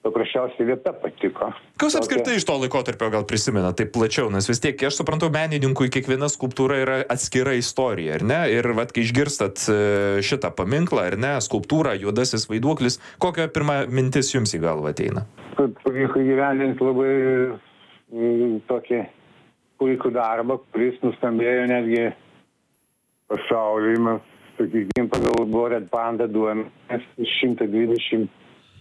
paprasčiausiai vieta patiko. Kas apskritai iš to laikotarpio gal prisimena taip plačiau, nes vis tiek, aš suprantu, menininkui kiekviena skulptūra yra atskira istorija, ar ne? Ir vat, kai išgirstat šitą paminklą, ar ne, skulptūrą, juodasis vaiduoklis, kokia pirma mintis jums į galvą ateina? Kad pavyko įgyvendinti labai tokį puikų darbą, kuris nuskambėjo netgi pasaulyje, mes, sakykime, pagal Bored Panda duomenis 125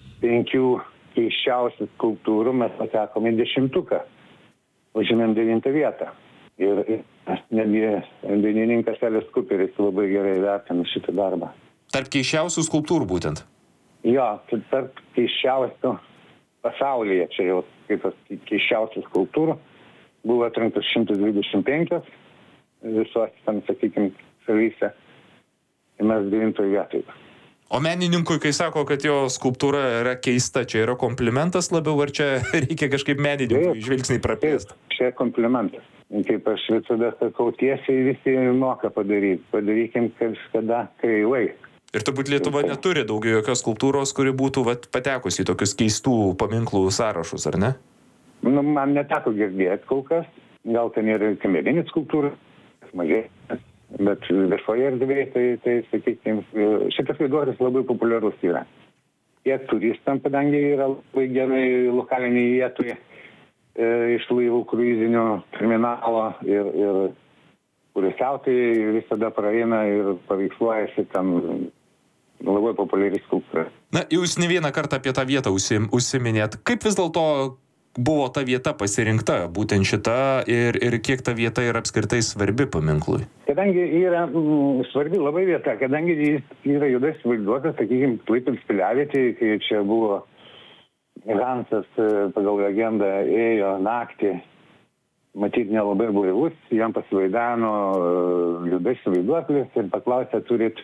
keiščiausių skulptūrų mes patekome į 10-tuką, užėmėm 9 vietą. Ir netgi dainininkas Elis Kuperis labai gerai vertino šitą darbą. Tarp keiščiausių skulptūrų būtent? Jo, tarp keiščiausių pasaulyje, čia jau kaip keiščiausių skulptūrų, buvo atrinktas 125 visos, tam, sakykime, šalyse, ir mes 9 vietoje. O menininkui, kai sako, kad jo skulptūra yra keista, čia yra komplimentas labiau, ar čia reikia kažkaip menininkui žvilgsnį praplėsti? Čia komplimentas. Kaip aš visada sakau, tiesiai visi moka padaryti. Padarykim kažkada kreivai. Ir turbūt Lietuva neturi daugiau jokios skulptūros, kuri būtų patekusi į tokius keistų paminklų sąrašus, ar ne? Nu, man neteko girdėti kol kas. Gal ten yra kamerinis skulptūra, mažai. Bet viešoje erdvėje, tai sakykime, šitas vaiduoklis labai populiarus yra. Tiek turistam, kadangi yra labai gerai lokaliniai vietoje iš laivų kruizinio terminalo ir poilsiautojai visada praeina ir paveiksluojasi, ten labai populiari skulptūra. Na, jūs ne vieną kartą apie tą vietą užsiminėt. Kaip vis dėlto buvo ta vieta pasirinkta, būtent šita, ir kiek ta vieta yra apskritai svarbi paminklui? Kadangi yra svarbi labai vieta, kadangi jis yra juodasis vaiduoklis, sakykime, Klaipėdos piliavietėje, kai čia buvo Hansas, pagal legendą, ėjo naktį, matyti nelabai blaivus, jam pasivaidano juodasis vaiduoklis ir paklausė, turit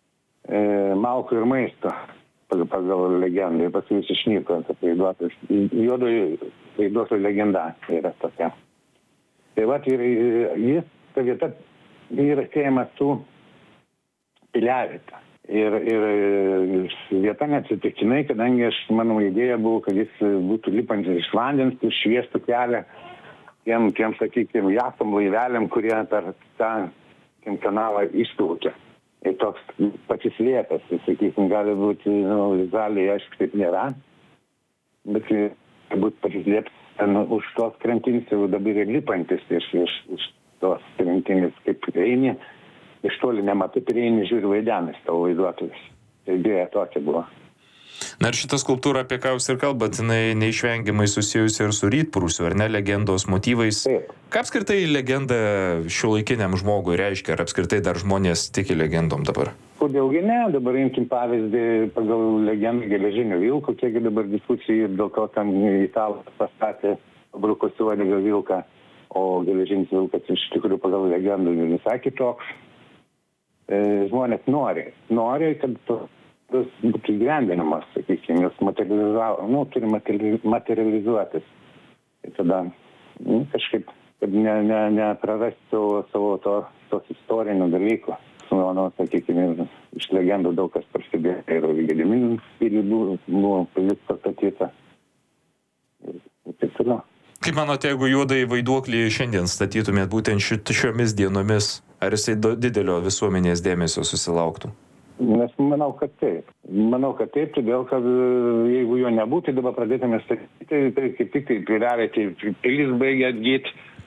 malkų ir maisto. Pagal legendą, ir paskui jis išnyko, tas vaiduoklis. Juodojo vaiduoklio legenda yra tokia. Tai vat, ir jis, ta vieta yra siejama su piliaviete. Ir vieta neatsitiktinai, kadangi mano idėja buvo, kad jis būtų lipantis iš vandens, šviestų kelią tiem, sakykime, jachtom laiveliam, kurie per tą kanalą išplaukia. Ir toks pasislėpęs, sakykime, gali būti, vizualiai, aišku, taip nėra, bet būt pasislėpęs už tos krantinės, jau dabar ir lipantis iš tos krantinės, kaip eini, iš toli nematai, ir eini, žiūri, vaidenis tavo vaiduoklis. Tai idėja tokia buvo. Na ir šitą skulptūrą, apie ką jūs ir kalbat, jinai neišvengiamai susijusi ir su Rytprūsiu, ar ne, legendos motyvais. Taip. Ką apskritai legenda šiuolaikiniam žmogui reiškia, ar apskritai dar žmonės tiki legendom dabar? Kodėlgi ne, dabar imkim pavyzdį pagal legendą Geležinio vilko, kiekgi dabar diskusijų ir dėl to tam italas pastatė brukusių uodegą vilką, o Geležinis vilkas iš tikrųjų pagal legendą visai kitoks. Žmonės nori, kad būtų įgyvendinimas, sakykime, jos turi materializuotis. Ir tada kažkaip, kad neprarasti savo tos istorinių dalykų. Manau, sakykime, iš legendų daug kas prasidėjo ir Gedimino pilį buvo pastatyta. Ir taip toliau. Kaip manote, jeigu juodąjį vaiduoklį šiandien statytumėt būtent šiomis dienomis, ar jisai didelio visuomenės dėmesio susilauktų? Nes manau, kad taip. Todėl, kad jeigu jo nebūtų, dabar pradėtume statyti, tai kaip tik tai piliavietėje pilis baigia atgyti,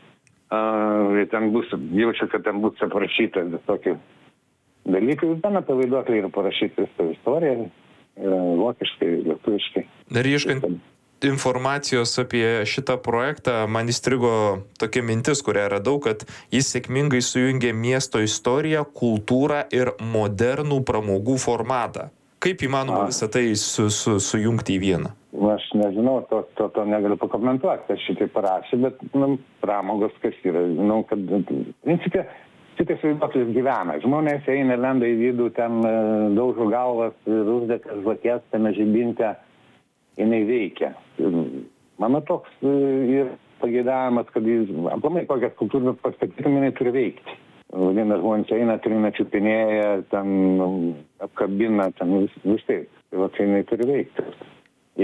ten bus, jaučiu, kad ten bus aprašyta visokie dalykai. Ten apie vaiduoklį yra parašyta visą istoriją, vokiškai, lietuviškai. Dar ieškant informacijos apie šitą projektą, man įstrigo tokia mintis, kurią radau, kad jis sėkmingai sujungė miesto istoriją, kultūrą ir modernų pramogų formatą. Kaip įmanoma visą tai sujungti į vieną? Aš nežinau, to negaliu pakomentuoti, aš šitai parašė, bet pramogos kas yra. Kad principė, šitas vaiduoklis gyvena. Žmonės eina, lenda į vidų, ten daužo galvas, uždekas žvakės, tame žibinte. Jinai veikia. Mano toks ir pageidavimas, kad jis, aplamai kokias kultūras pastatytum, jinai turi veikti. Vadina, žmonės eina, trina, čiupinėja, ten apkabina, ten vis taip. Tai va, jinai turi veikti.